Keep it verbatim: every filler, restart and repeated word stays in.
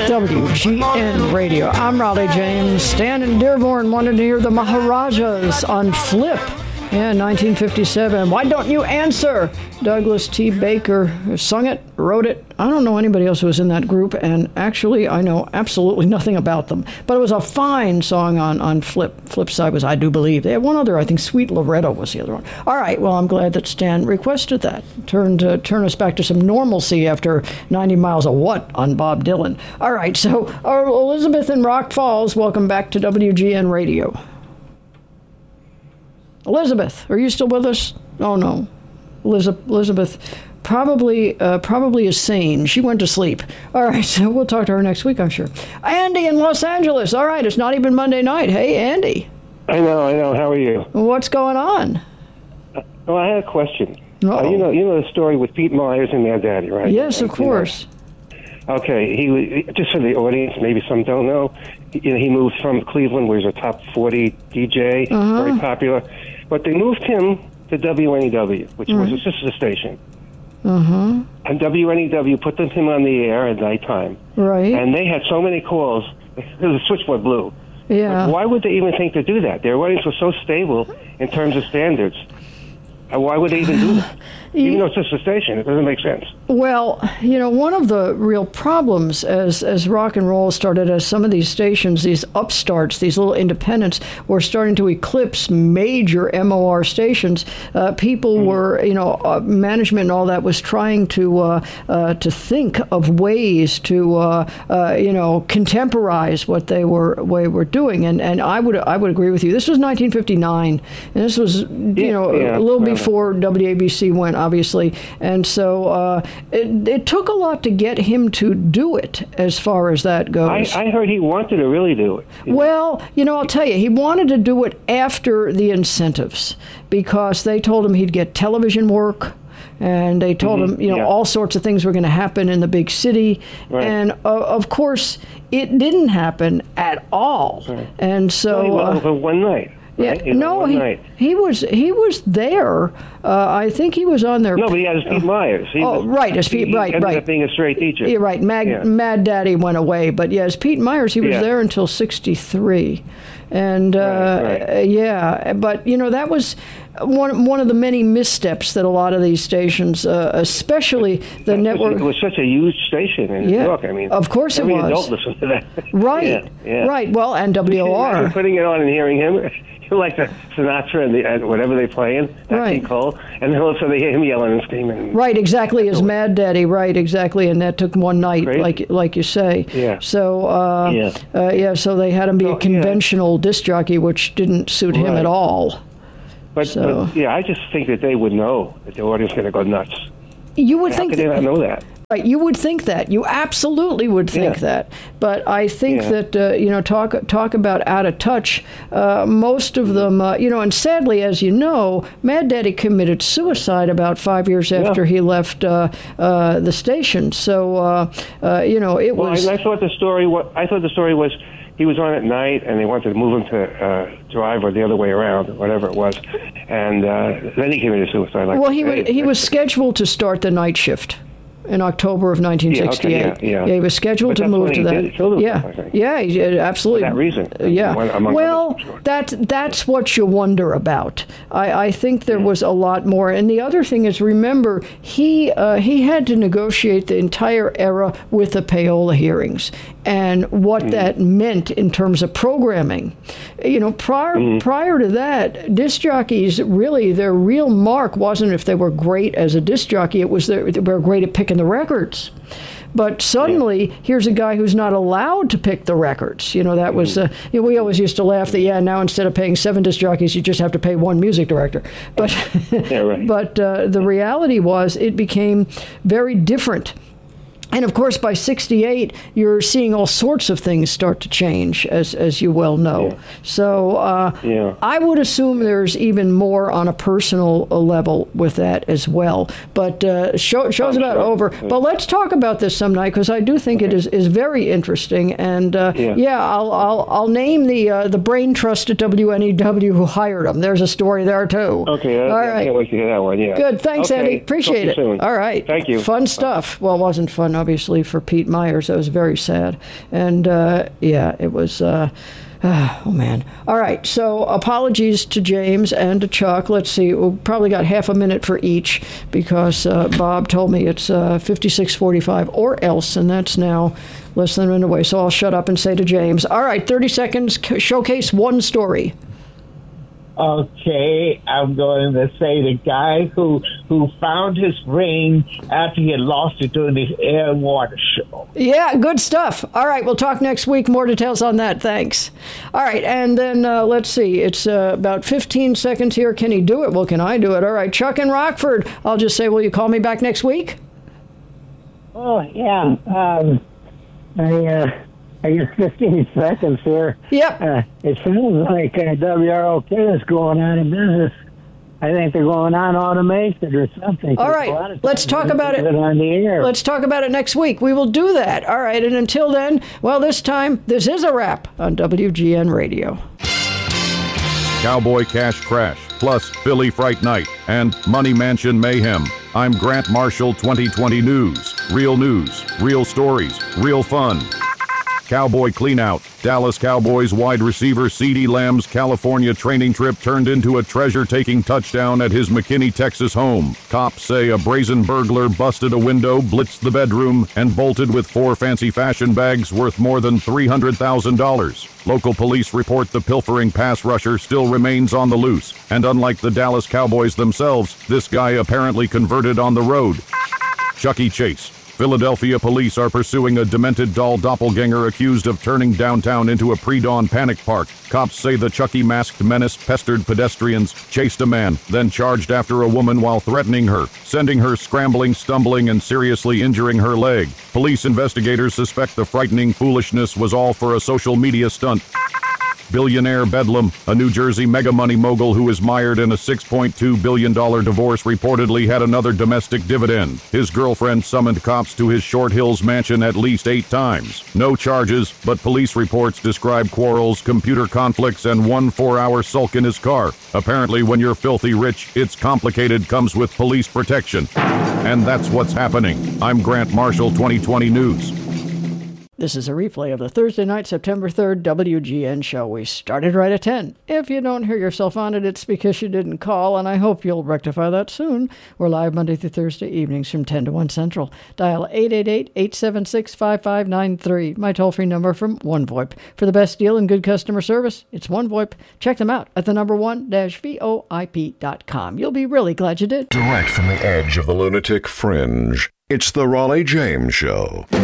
W G N Radio. I'm Raleigh James. Stan in Dearborn wanted to hear the Maharajas on Flip. Yeah, nineteen fifty-seven. Why don't you answer? Douglas T. Baker sung it, wrote it. I don't know anybody else who was in that group, and actually I know absolutely nothing about them. But it was a fine song on, on Flip. Flip side was I Do Believe. They had one other, I think Sweet Loretto was the other one. All right, well, I'm glad that Stan requested that. Turned, uh, turn us back to some normalcy after ninety miles of what on Bob Dylan. All right, so uh, Elizabeth in Rock Falls, welcome back to W G N Radio. Elizabeth, are you still with us? Oh, no. Elizabeth, Elizabeth probably uh, probably is sane. She went to sleep. All right, so we'll talk to her next week, I'm sure. Andy in Los Angeles. All right, it's not even Monday night. Hey, Andy. I know, I know. How are you? What's going on? Uh, well, I had a question. Uh, you know, you know the story with Pete Myers and Mad Daddy, right? Yes, of course. You know? Okay, he just for the audience, maybe some don't know. He, you know, he moved from Cleveland, where he's a top forty D J, uh-huh. very popular. But they moved him to W N E W, which mm-hmm. was a sister station. Uh-huh. And W N E W put them, him on the air at nighttime. Right. And they had so many calls, the switchboard blew. Yeah. Like, why would they even think to do that? Their audience was so stable in terms of standards. And why would they even do that? Even though it's just a station, it doesn't make sense. Well, you know, one of the real problems as as rock and roll started, as some of these stations, these upstarts, these little independents, were starting to eclipse major M O R stations. Uh, people mm. were, you know, uh, management and all that was trying to uh, uh, to think of ways to, uh, uh, you know, contemporize what they were they were doing. And and I would I would agree with you. This was nineteen fifty-nine, and this was, you yeah, know, yeah, a little right. before W A B C went, obviously. And so uh, it, it took a lot to get him to do it, as far as that goes. I, I heard he wanted to really do it. You well, know? you know, I'll tell you, he wanted to do it after the incentives, because they told him he'd get television work. And they told mm-hmm. him, you know, yeah. all sorts of things were going to happen in the big city. Right. And, uh, of course, it didn't happen at all. Right. And so... Well, he uh, for one night. Right? Yeah, no, he night. he was he was there. Uh, I think he was on there. No, but he had his Pete Myers. He oh, was, right, as Pete, he, right, he ended right. up being a straight teacher. Yeah, right. Mad, yeah. Mad Daddy went away, but yes, Pete Myers. He was yeah. there until sixty-three, and uh, right, right. yeah, but you know that was one one of the many missteps that a lot of these stations, uh, especially the that network. Was, it was such a huge station in yeah. New York. I mean, of course it was. Every adult listened to that. Right, yeah, yeah. right. Well, and W O R. Putting it on and hearing him. Like the Sinatra and, the, and whatever they play in, Nat right. King Cole, and then also they hear him yelling and screaming. Right, exactly, as Mad Daddy, right, exactly, and that took one night, Crazy. like like you say. Yeah. So, uh, yeah. Uh, yeah, so they had him be so, a conventional yeah. disc jockey, which didn't suit right. him at all. But, so. but, yeah, I just think that they would know that the audience is going to go nuts. You would How think could that, they not know that? Right, you would think that. You absolutely would think yeah. that. But I think yeah. that, uh, you know, talk talk about out of touch, uh, most of them, uh, you know, and sadly, as you know, Mad Daddy committed suicide about five years after yeah. he left uh, uh, the station. So, uh, uh, you know, it well, was... I, I thought the story was, I thought the story was he was on at night and they wanted to move him to uh, drive or the other way around, or whatever it was. And uh, then he committed suicide. Like well, he, was, he was scheduled to start the night shift in October of nineteen sixty-eight. Yeah, okay, yeah, yeah. yeah, he was scheduled but to move to that. Did, himself, yeah, yeah, he, absolutely. For that reason. Yeah. One, well, others, sure. that that's what you wonder about. I, I think there yeah. was a lot more. And the other thing is, remember, he uh, he had to negotiate the entire era with the payola hearings and what mm. that meant in terms of programming. You know, prior mm. prior to that, disc jockeys, really, their real mark wasn't if they were great as a disc jockey. It was their, they were great at picking the records. But suddenly, yeah. here's a guy who's not allowed to pick the records. You know, that mm. was, uh, you know, we always used to laugh that, yeah, now instead of paying seven disc jockeys, you just have to pay one music director. But, yeah, right. but uh, the reality was it became very different. And, of course, by sixty-eight, you're seeing all sorts of things start to change, as as you well know. Yeah. So uh, yeah. I would assume there's even more on a personal level with that as well. But uh, show, show's I'm about sure. over. Yeah. But let's talk about this some night, because I do think okay. it is, is very interesting. And, uh, yeah. yeah, I'll I'll I'll name the uh, the brain trust at W N E W who hired him. There's a story there, too. Okay. All I, right. I can't wait to hear that one, yeah. Good. Thanks, okay. Andy. Appreciate it. Soon. All right. Thank you. Fun stuff. Well, it wasn't fun, obviously, for Pete Myers. That was very sad. And, uh, yeah, it was... Uh, Oh, man. All right. So apologies to James and to Chuck. Let's see. We've probably got half a minute for each because uh, Bob told me it's uh, fifty-six forty-five or else, and that's now less than a minute away. So I'll shut up and say to James, all right, thirty seconds, showcase one story. Okay, I'm going to say the guy who who found his ring after he had lost it during the air and water show. Yeah, good stuff. All right, we'll talk next week. More details on that. Thanks. All right, and then uh, let's see. It's uh, about fifteen seconds here. Can he do it? Well, can I do it? All right, Chuck in Rockford. I'll just say, will you call me back next week? Oh, yeah. Um, I... Uh... I guess fifteen seconds here. Yep. Uh, it sounds like uh, W R O K is going out of business. I think they're going on automated or something. All right. Let's talk about it. it on the air. Let's talk about it next week. We will do that. All right. And until then, well, this time, this is a wrap on W G N Radio. Cowboy Cash Crash, plus Philly Fright Night, and Money Mansion Mayhem. I'm Grant Marshall, twenty twenty News. Real news, real stories, real fun. Cowboy Cleanout. Dallas Cowboys wide receiver CeeDee Lamb's California training trip turned into a treasure-taking touchdown at his McKinney, Texas home. Cops say a brazen burglar busted a window, blitzed the bedroom, and bolted with four fancy fashion bags worth more than three hundred thousand dollars. Local police report the pilfering pass rusher still remains on the loose, and unlike the Dallas Cowboys themselves, this guy apparently converted on the road. Chucky Chase. Philadelphia police are pursuing a demented doll doppelganger accused of turning downtown into a pre-dawn panic park. Cops say the Chucky masked menace pestered pedestrians, chased a man, then charged after a woman while threatening her, sending her scrambling, stumbling, and seriously injuring her leg. Police investigators suspect the frightening foolishness was all for a social media stunt. Billionaire Bedlam, a New Jersey mega money mogul who is mired in a six point two billion dollars divorce, reportedly had another domestic dividend. His girlfriend summoned cops to his Short Hills mansion at least eight times. No charges, but police reports describe quarrels, computer conflicts, and one four-hour sulk in his car. Apparently, when you're filthy rich, it's complicated, comes with police protection. And that's what's happening. I'm Grant Marshall, twenty twenty News. This is a replay of the Thursday night, September third W G N show. We started right at ten. If you don't hear yourself on it, it's because you didn't call, and I hope you'll rectify that soon. We're live Monday through Thursday evenings from ten to one Central. Dial eight eight eight, eight seven six, five five nine three, my toll-free number from OneVoIP. For the best deal and good customer service, it's OneVoIP. Check them out at the number one dash V O I P dot com. You'll be really glad you did. Direct from the edge of the lunatic fringe, it's the Raleigh James Show.